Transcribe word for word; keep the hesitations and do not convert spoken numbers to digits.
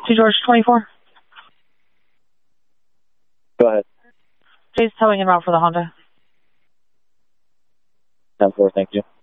Two George twenty-four. Go ahead. Please towing en route for the Honda. ten four, thank you.